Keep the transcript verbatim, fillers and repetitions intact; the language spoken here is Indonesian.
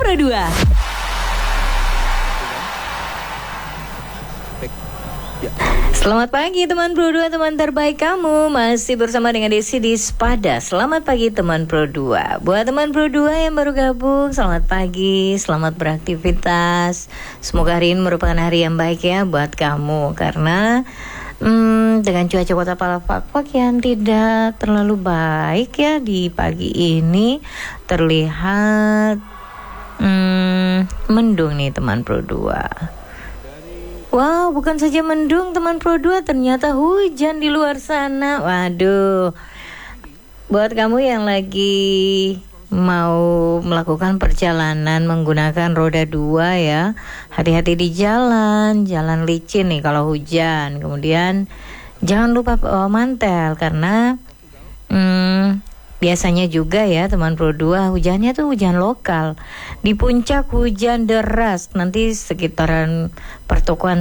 Pro dua. Selamat pagi teman Pro dua, teman terbaik kamu. Masih bersama dengan Desi di Spada. Selamat pagi teman Pro dua. Buat teman Pro dua yang baru gabung, selamat pagi, selamat beraktivitas. Semoga hari ini merupakan hari yang baik ya buat kamu. Karena hmm, dengan cuaca kota Palafak yang tidak terlalu baik ya di pagi ini, terlihat hmm, mendung nih teman Pro dua. Wow, bukan saja mendung teman Pro dua, ternyata hujan di luar sana. Waduh. Buat kamu yang lagi mau melakukan perjalanan menggunakan roda dua ya, hati-hati di jalan, jalan licin nih kalau hujan. Kemudian jangan lupa bawa mantel karena hmm, biasanya juga ya teman Pro dua, hujannya tuh hujan lokal. Di puncak hujan deras, nanti sekitaran pertokoan